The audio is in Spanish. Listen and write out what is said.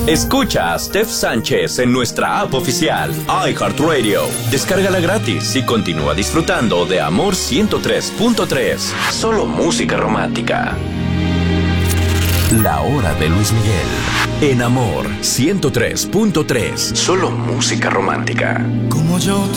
Escucha a Steph Sánchez en nuestra app oficial, iHeartRadio. Descárgala gratis y continúa disfrutando de Amor 103.3. Solo música romántica. La hora de Luis Miguel. En Amor 103.3. Solo música romántica. Como yo